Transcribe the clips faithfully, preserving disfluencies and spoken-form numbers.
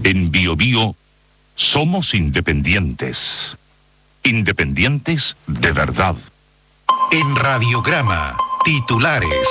En Bio Bio somos independientes. Independientes de verdad. En Radiograma, titulares.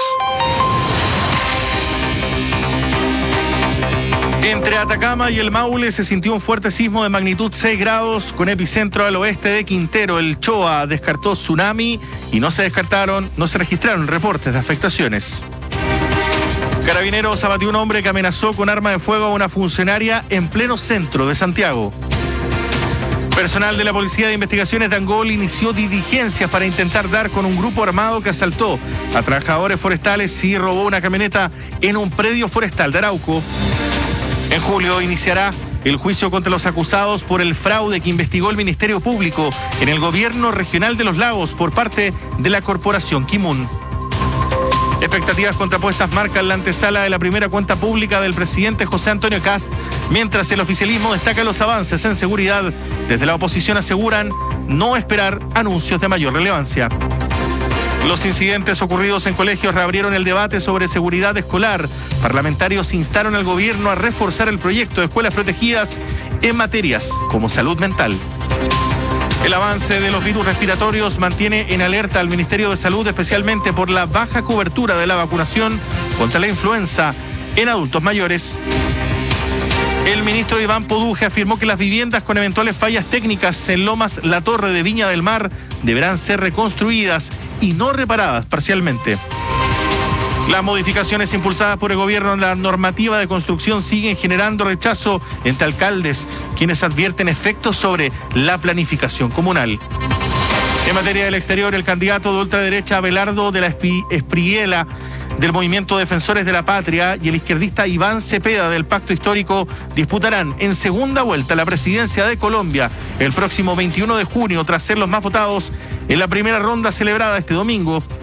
Entre Atacama y el Maule se sintió un fuerte sismo de magnitud seis grados con epicentro al oeste de Quintero. El CHOA descartó tsunami y no se descartaron, no se registraron reportes de afectaciones. Carabineros abatió un hombre que amenazó con arma de fuego a una funcionaria en pleno centro de Santiago. Personal de la Policía de Investigaciones de Angol inició diligencias para intentar dar con un grupo armado que asaltó a trabajadores forestales y robó una camioneta en un predio forestal de Arauco. En julio iniciará el juicio contra los acusados por el fraude que investigó el Ministerio Público en el Gobierno Regional de los Lagos por parte de la Corporación Kimun. Expectativas contrapuestas marcan la antesala de la primera cuenta pública del presidente José Antonio Kast, mientras el oficialismo destaca los avances en seguridad. Desde la oposición aseguran no esperar anuncios de mayor relevancia. Los incidentes ocurridos en colegios reabrieron el debate sobre seguridad escolar. Parlamentarios instaron al gobierno a reforzar el proyecto de escuelas protegidas en materias como salud mental. El avance de los virus respiratorios mantiene en alerta al Ministerio de Salud, especialmente por la baja cobertura de la vacunación contra la influenza en adultos mayores. El ministro Iván Poduje afirmó que las viviendas con eventuales fallas técnicas en Lomas La Torre de Viña del Mar deberán ser reconstruidas y no reparadas parcialmente. Las modificaciones impulsadas por el gobierno en la normativa de construcción siguen generando rechazo entre alcaldes, quienes advierten efectos sobre la planificación comunal. En materia del exterior, el candidato de ultraderecha Abelardo de la Espriella del Movimiento Defensores de la Patria y el izquierdista Iván Cepeda del Pacto Histórico disputarán en segunda vuelta la presidencia de Colombia el próximo veintiuno de junio, tras ser los más votados en la primera ronda celebrada este domingo.